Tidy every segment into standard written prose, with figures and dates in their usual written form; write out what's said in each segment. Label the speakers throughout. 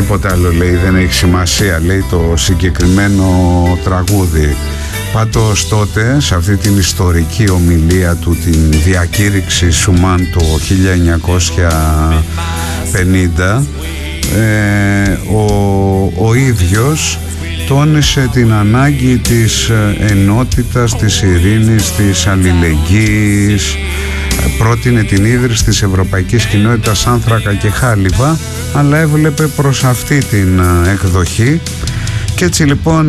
Speaker 1: τίποτα άλλο λέει, δεν έχει σημασία, λέει το συγκεκριμένο τραγούδι. Πάντως τότε, σε αυτή την ιστορική ομιλία του, την διακήρυξη Σουμάν το 1950, ο ίδιος τόνισε την ανάγκη της ενότητας, της ειρήνης, της αλληλεγγύης, πρότεινε την ίδρυση της Ευρωπαϊκής Κοινότητας Άνθρακα και Χάλιβα, αλλά έβλεπε προς αυτή την εκδοχή. Και έτσι λοιπόν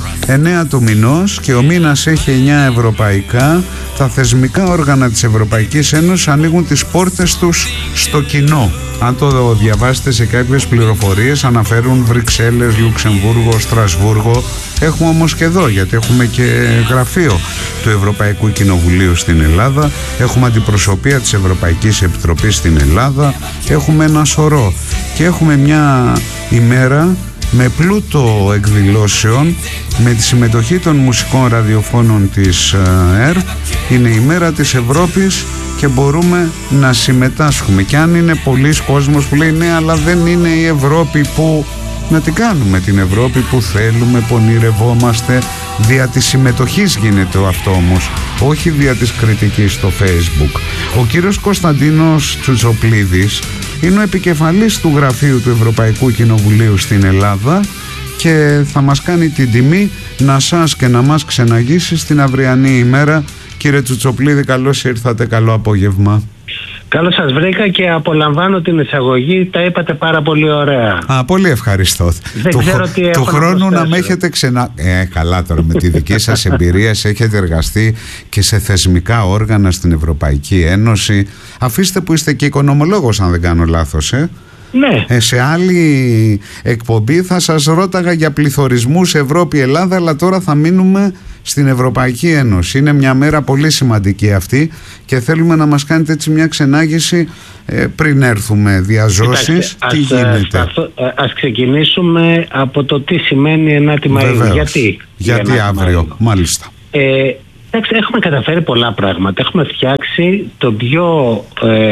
Speaker 1: 9 του μηνός, και ο μήνας έχει 9 ευρωπαϊκά, τα θεσμικά όργανα της Ευρωπαϊκής Ένωσης ανοίγουν τις πόρτες τους στο κοινό. Αν το διαβάσετε σε κάποιες πληροφορίες, αναφέρουν Βρυξέλλες, Λουξεμβούργο, Στρασβούργο. Έχουμε όμως και εδώ, γιατί έχουμε και γραφείο του Ευρωπαϊκού Κοινοβουλίου στην Ελλάδα, έχουμε αντιπροσωπεία της Ευρωπαϊκής Επιτροπής στην Ελλάδα, έχουμε ένα σωρό και έχουμε μια ημέρα με πλούτο εκδηλώσεων, με τη συμμετοχή των μουσικών ραδιοφώνων της ΕΡΤ. Είναι η μέρα της Ευρώπης και μπορούμε να συμμετάσχουμε. Και αν είναι πολλοί κόσμος που λέει ναι, αλλά δεν είναι η Ευρώπη που... Να την κάνουμε την Ευρώπη που θέλουμε, που ονειρευόμαστε. Δια της συμμετοχής γίνεται αυτό όμως, όχι δια της κριτικής στο Facebook. Ο κύριος Κωνσταντίνος Τσουτσοπλίδης είναι ο επικεφαλής του γραφείου του Ευρωπαϊκού Κοινοβουλίου στην Ελλάδα και θα μας κάνει την τιμή να σας και να μας ξεναγήσει στην αυριανή ημέρα. Κύριε Τσουτσοπλίδη, καλώς ήρθατε, καλό απόγευμα.
Speaker 2: Καλώς σας βρήκα και απολαμβάνω την εισαγωγή, τα είπατε πάρα πολύ ωραία.
Speaker 1: Πολύ ευχαριστώ. Του χρόνου να με έχετε καλά τώρα, με τη δική σας εμπειρία έχετε εργαστεί και σε θεσμικά όργανα στην Ευρωπαϊκή Ένωση. Αφήστε που είστε και οικονομολόγος, αν δεν κάνω λάθος,
Speaker 2: Ναι.
Speaker 1: Σε άλλη εκπομπή θα σας ρώταγα για πληθωρισμούς Ευρώπη-Ελλάδα, αλλά τώρα θα μείνουμε στην Ευρωπαϊκή Ένωση. Είναι μια μέρα πολύ σημαντική αυτή και θέλουμε να μας κάνετε έτσι μια ξενάγηση πριν έρθουμε. Διαζώσεις, τι γίνεται?
Speaker 2: Ας ξεκινήσουμε από το τι σημαίνει 9η Μαΐου.
Speaker 1: Γιατί αύριο, μάλιστα.
Speaker 2: Έχουμε καταφέρει πολλά πράγματα. Έχουμε φτιάξει το πιο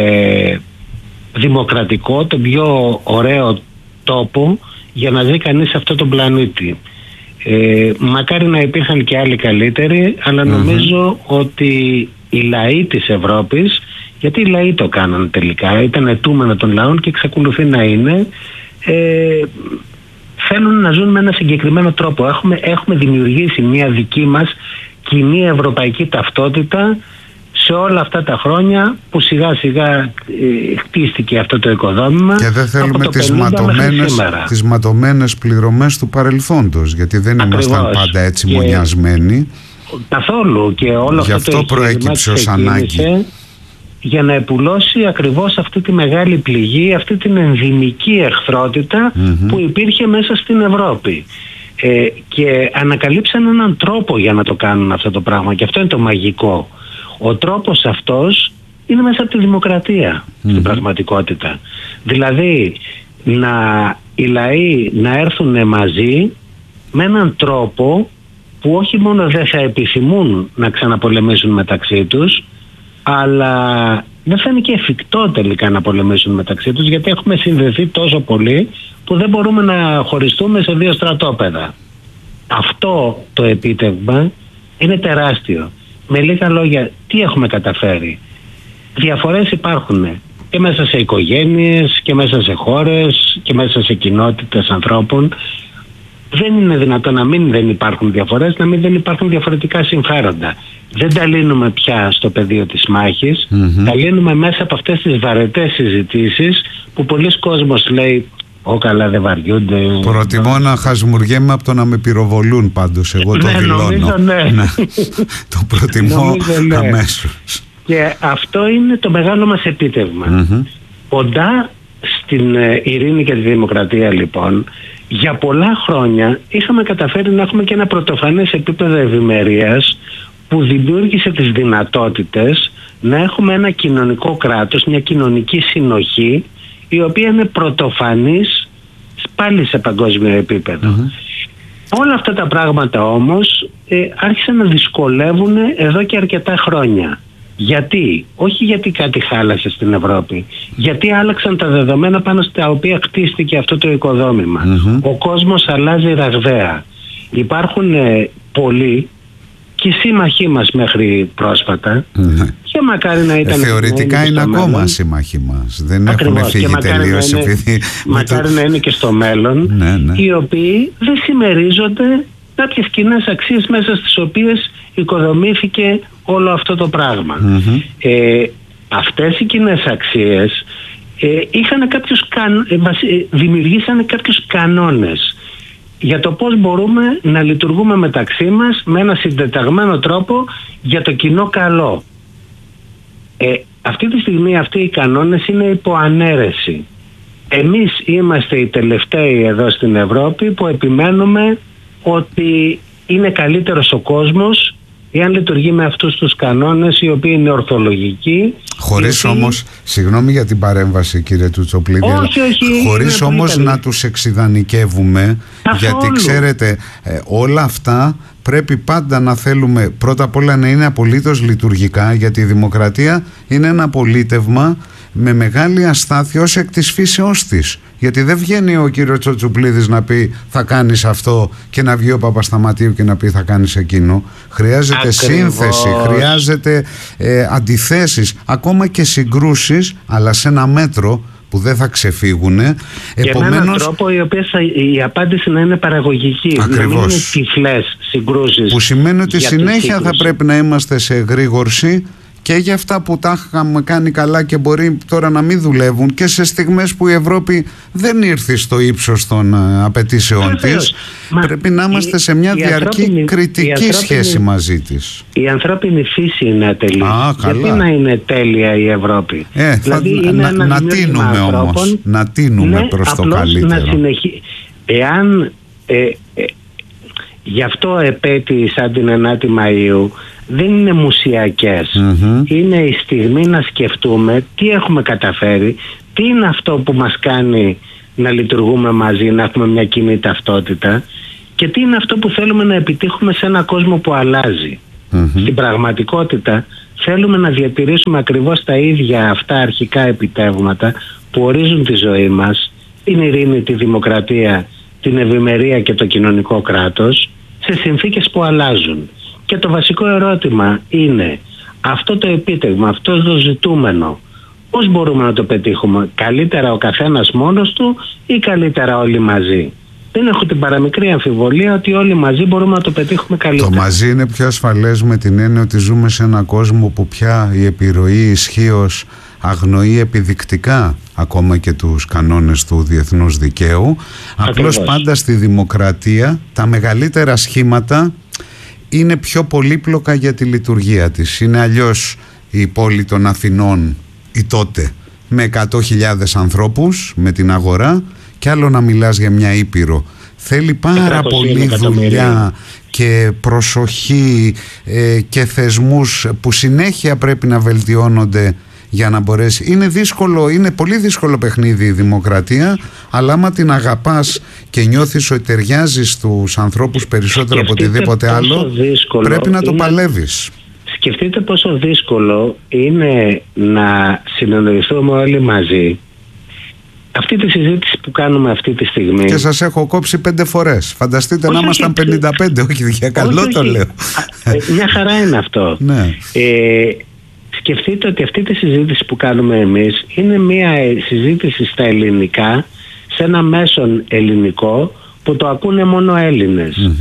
Speaker 2: δημοκρατικό, το πιο ωραίο τόπο για να ζει κανείς σε αυτό τον πλανήτη. Μακάρι να υπήρχαν και άλλοι καλύτεροι, αλλά νομίζω ότι οι λαοί της Ευρώπης, γιατί οι λαοί το κάνανε τελικά, ήταν αιτούμενο των λαών και εξακολουθεί να είναι, θέλουν να ζουν με ένα συγκεκριμένο τρόπο. Έχουμε δημιουργήσει μια δική μας κοινή ευρωπαϊκή ταυτότητα σε όλα αυτά τα χρόνια που σιγά σιγά χτίστηκε αυτό το οικοδόμημα.
Speaker 1: Και δεν θέλουμε τις ματωμένες πληρωμές του παρελθόντος, γιατί δεν ήμασταν πάντα έτσι μονιασμένοι.
Speaker 2: Καθόλου. Και όλο
Speaker 1: γι' αυτό προέκυψε ως ανάγκη
Speaker 2: για να επουλώσει ακριβώς αυτή τη μεγάλη πληγή, αυτή την ενδυμική εχθρότητα που υπήρχε μέσα στην Ευρώπη. Και ανακαλύψαν έναν τρόπο για να το κάνουν αυτό το πράγμα, και αυτό είναι το μαγικό. Ο τρόπος αυτός είναι μέσα από τη δημοκρατία στην πραγματικότητα. Δηλαδή οι λαοί να έρθουν μαζί με έναν τρόπο που όχι μόνο δεν θα επιθυμούν να ξαναπολεμήσουν μεταξύ τους, αλλά δεν θα είναι και εφικτό τελικά να πολεμήσουν μεταξύ τους, γιατί έχουμε συνδεθεί τόσο πολύ που δεν μπορούμε να χωριστούμε σε δύο στρατόπεδα. Αυτό το επίτευγμα είναι τεράστιο. Με λίγα λόγια, τι έχουμε καταφέρει? Διαφορές υπάρχουν και μέσα σε οικογένειες και μέσα σε χώρες και μέσα σε κοινότητες ανθρώπων. Δεν είναι δυνατόν να μην δεν υπάρχουν διαφορές, να μην δεν υπάρχουν διαφορετικά συμφέροντα. Δεν τα λύνουμε πια στο πεδίο της μάχης, τα λύνουμε μέσα από αυτές τις βαρετές συζητήσεις που πολλοί κόσμος λέει καλά, δεν βαριούνται.
Speaker 1: Προτιμώ να χασμουριέμαι από το να με πυροβολούν, πάντως εγώ το δηλώνω.
Speaker 2: Ναι.
Speaker 1: Το προτιμώ αμέσως.
Speaker 2: Και αυτό είναι το μεγάλο μας επίτευγμα. Κοντά στην ειρήνη και τη δημοκρατία, λοιπόν, για πολλά χρόνια είχαμε καταφέρει να έχουμε και ένα πρωτοφανές επίπεδο ευημερίας που δημιούργησε τις δυνατότητες να έχουμε ένα κοινωνικό κράτος, μια κοινωνική συνοχή, η οποία είναι πρωτοφανής πάλι σε παγκόσμιο επίπεδο. Όλα αυτά τα πράγματα όμως άρχισαν να δυσκολεύουν εδώ και αρκετά χρόνια. Γιατί? Όχι γιατί κάτι χάλασε στην Ευρώπη. Γιατί άλλαξαν τα δεδομένα πάνω στα οποία χτίστηκε αυτό το οικοδόμημα. Ο κόσμος αλλάζει ραγδαία. Υπάρχουν πολλοί και οι σύμμαχοί μας μέχρι πρόσφατα και μακάρι να ήταν...
Speaker 1: Θεωρητικά είναι ακόμα σύμμαχοί μας. Δεν έχουν φύγει τελείως.
Speaker 2: Μακάρι να είναι και στο μέλλον, οι οποίοι δεν συμμερίζονται κάποιες κοινές αξίες μέσα στις οποίες οικοδομήθηκε όλο αυτό το πράγμα. Αυτές οι κοινές αξίες δημιουργήσανε κάποιους κανόνες για το πώς μπορούμε να λειτουργούμε μεταξύ μας με ένα συντεταγμένο τρόπο για το κοινό καλό. Αυτή τη στιγμή αυτοί οι κανόνες είναι υπό ανέρεση. Εμείς είμαστε οι τελευταίοι εδώ στην Ευρώπη που επιμένουμε ότι είναι καλύτερος ο κόσμος εάν λειτουργεί με αυτούς τους κανόνες οι οποίοι είναι ορθολογικοί.
Speaker 1: Χωρίς όμως, συγγνώμη για την παρέμβαση κύριε Τσουτσοπλίδη, χωρίς όμως να τους εξιδανικεύουμε, γιατί ξέρετε όλα αυτά πρέπει πάντα να θέλουμε πρώτα απ' όλα να είναι απολύτως λειτουργικά, γιατί η δημοκρατία είναι ένα πολίτευμα με μεγάλη αστάθεια ως εκ της φύσεώς της. Γιατί δεν βγαίνει ο κύριος Τσουτσοπλίδης να πει θα κάνεις αυτό και να βγει ο Παπασταματίου και να πει θα κάνεις εκείνο. Χρειάζεται σύνθεση, χρειάζεται αντιθέσεις, ακόμα και συγκρούσεις, αλλά σε ένα μέτρο που δεν θα ξεφύγουν.
Speaker 2: Επομένως, με έναν τρόπο η απάντηση να είναι παραγωγική.
Speaker 1: Ακριβώς.
Speaker 2: Να μην είναι τυφλές συγκρούσεις.
Speaker 1: Που σημαίνει ότι συνέχεια θα πρέπει να είμαστε σε εγρήγορση και για αυτά που τα είχαμε κάνει καλά και μπορεί τώρα να μην δουλεύουν και σε στιγμές που η Ευρώπη δεν ήρθε στο ύψος των απαιτήσεων της. Πρέπει να είμαστε σε μια διαρκή κριτική σχέση μαζί της.
Speaker 2: Η ανθρώπινη φύση είναι ατελής. Γιατί να είναι τέλεια η Ευρώπη?
Speaker 1: Δηλαδή να τίνουμε όμως, να τίνουμε προς το καλύτερο.
Speaker 2: Εάν γι' αυτό επέτειοι σαν την 9η Μαΐου δεν είναι μουσιακές. Είναι η στιγμή να σκεφτούμε τι έχουμε καταφέρει, τι είναι αυτό που μας κάνει να λειτουργούμε μαζί, να έχουμε μια κοινή ταυτότητα και τι είναι αυτό που θέλουμε να επιτύχουμε σε ένα κόσμο που αλλάζει. Στην πραγματικότητα θέλουμε να διατηρήσουμε ακριβώς τα ίδια αυτά αρχικά επιτεύγματα που ορίζουν τη ζωή μας, την ειρήνη, τη δημοκρατία, την ευημερία και το κοινωνικό κράτος σε συνθήκες που αλλάζουν. Και το βασικό ερώτημα είναι αυτό το επίτευγμα, αυτό το ζητούμενο, πώς μπορούμε να το πετύχουμε? Καλύτερα ο καθένας μόνος του ή καλύτερα όλοι μαζί? Δεν έχω την παραμικρή αμφιβολία ότι όλοι μαζί μπορούμε να το πετύχουμε καλύτερα.
Speaker 1: Το μαζί είναι πιο ασφαλές με την έννοια ότι ζούμε σε έναν κόσμο που πια η επιρροή ισχύως αγνοεί επιδεικτικά ακόμα και τους κανόνες του διεθνούς δικαίου. Απλώς πάντα στη δημοκρατία τα μεγαλύτερα σχήματα είναι πιο πολύπλοκα για τη λειτουργία της. Είναι αλλιώς η πόλη των Αθηνών η τότε με 100.000 ανθρώπους με την αγορά και άλλο να μιλάς για μια ήπειρο. Θέλει πάρα πολύ δουλειά και προσοχή και θεσμούς που συνέχεια πρέπει να βελτιώνονται για να μπορέσει. Είναι δύσκολο, είναι πολύ δύσκολο παιχνίδι η δημοκρατία, αλλά άμα την αγαπάς και νιώθεις ότι ταιριάζει στους ανθρώπους περισσότερο από οτιδήποτε άλλο, πρέπει να το παλεύεις.
Speaker 2: Σκεφτείτε πόσο δύσκολο είναι να συνεννοηθούμε όλοι μαζί. Αυτή τη συζήτηση που κάνουμε αυτή τη στιγμή.
Speaker 1: Και σας έχω κόψει 5 φορές. Φανταστείτε να ήμασταν 55, όχι για καλό το λέω.
Speaker 2: Μια χαρά είναι αυτό.
Speaker 1: Ναι.
Speaker 2: Σκεφτείτε ότι αυτή τη συζήτηση που κάνουμε εμείς είναι μια συζήτηση στα ελληνικά, σε ένα μέσον ελληνικό που το ακούνε μόνο Έλληνες.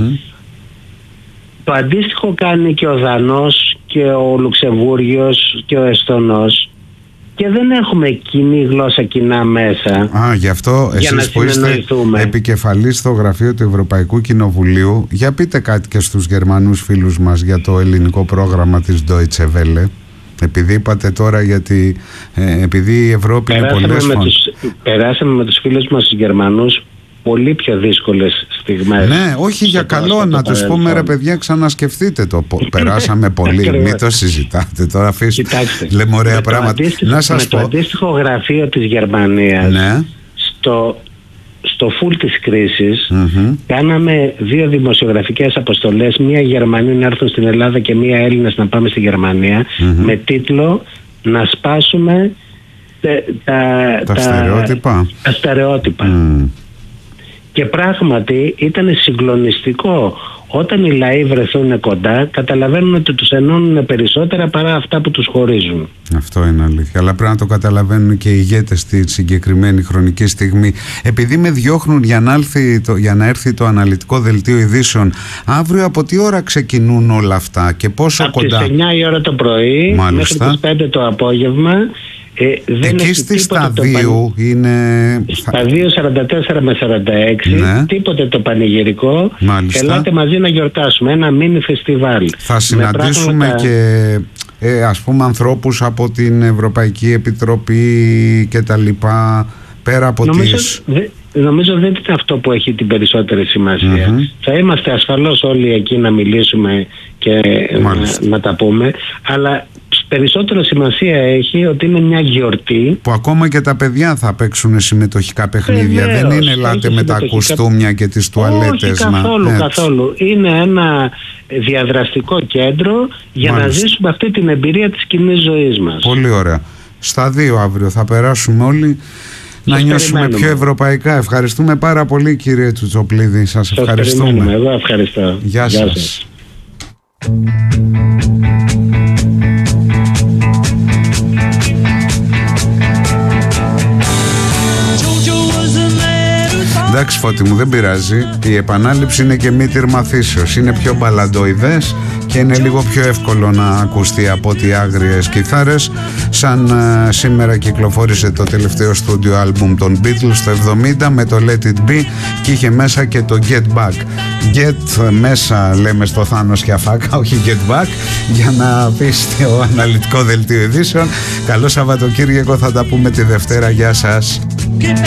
Speaker 2: Το αντίστοιχο κάνει και ο Δανός και ο Λουξεμβούργιος και ο Εστονός και δεν έχουμε κοινή γλώσσα, κοινά μέσα.
Speaker 1: Γι' αυτό εσείς που είστε επικεφαλής στο γραφείο του Ευρωπαϊκού Κοινοβουλίου, για πείτε κάτι και στους Γερμανούς φίλους μας για το ελληνικό πρόγραμμα της Deutsche Welle. Επειδή είπατε τώρα γιατί επειδή η Ευρώπη είναι πολλές φορές.
Speaker 2: Περάσαμε με τους φίλους μας τους Γερμανούς πολύ πιο δύσκολες στιγμές.
Speaker 1: Ναι, όχι για καλό να τους πούμε ρε παιδιά ξανασκεφτείτε το. Περάσαμε πολύ, μην το συζητάτε τώρα, λέμε ωραία πράγματα. Να σας πω.
Speaker 2: Το αντίστοιχο γραφείο της Γερμανίας, στο φουλ της κρίσης, κάναμε 2 δημοσιογραφικές αποστολές, μία Γερμανοί να έρθουν στην Ελλάδα και μία Έλληνες να πάμε στη Γερμανία, με τίτλο «Να σπάσουμε τα στερεότυπα». Και πράγματι ήταν συγκλονιστικό. Όταν οι λαοί βρεθούν κοντά, καταλαβαίνουν ότι τους ενώνουν περισσότερα παρά αυτά που τους χωρίζουν.
Speaker 1: Αυτό είναι αλήθεια. Αλλά πρέπει να το καταλαβαίνουν και οι ηγέτες στη συγκεκριμένη χρονική στιγμή. Επειδή με διώχνουν για να έρθει το αναλυτικό δελτίο ειδήσεων, αύριο από τι ώρα ξεκινούν όλα αυτά και πόσο
Speaker 2: από
Speaker 1: κοντά?
Speaker 2: Από τις 9 η ώρα το πρωί.
Speaker 1: Μάλιστα.
Speaker 2: Μέχρι τις 5 το απόγευμα.
Speaker 1: Εκεί στη Σταδίου είναι...
Speaker 2: Σταδίου 44 με 46,
Speaker 1: ναι.
Speaker 2: Τίποτε το πανηγυρικό.
Speaker 1: Μάλιστα.
Speaker 2: Ελάτε μαζί να γιορτάσουμε ένα μίνι φεστιβάλ.
Speaker 1: Θα συναντήσουμε και ας πούμε ανθρώπους από την Ευρωπαϊκή Επιτροπή και τα λοιπά, πέρα από
Speaker 2: Νομίζω δεν είναι αυτό που έχει την περισσότερη σημασία. Θα είμαστε ασφαλώς όλοι εκεί να μιλήσουμε και να τα πούμε, αλλά περισσότερο σημασία έχει ότι είναι μια γιορτή
Speaker 1: που ακόμα και τα παιδιά θα παίξουν συμμετοχικά παιχνίδια. Δεν είναι ελάτε με τα κουστούμια και τις τουαλέτες.
Speaker 2: Όχι καθόλου. Είναι ένα διαδραστικό κέντρο για να ζήσουμε αυτή την εμπειρία της κοινής ζωής μας.
Speaker 1: Πολύ ωραία. Στα 2 αύριο θα περάσουμε όλοι να νιώσουμε πιο ευρωπαϊκά. Ευχαριστούμε πάρα πολύ, κύριε Τσουτσοπλίδη. Σας ευχαριστούμε.
Speaker 2: Εγώ ευχαριστώ.
Speaker 1: Γεια σας. Εντάξει, Φώτη μου, δεν πειράζει. Η επανάληψη είναι και μήτηρ μαθήσεως. Είναι πιο μπαλαντοειδές και είναι λίγο πιο εύκολο να ακουστεί από ότι άγριες κιθάρες. Σαν σήμερα κυκλοφόρησε το τελευταίο στούντιο άλμπουμ των Beatles το 70 με το Let It Be και είχε μέσα και το Get Back. Get μέσα λέμε στο Θάνος και Αφάκα, όχι Get Back, για να πεις το αναλυτικό δελτίο ειδήσεων. Καλό Σαββατοκύριακο, θα τα πούμε τη Δευτέρα. Γεια σας.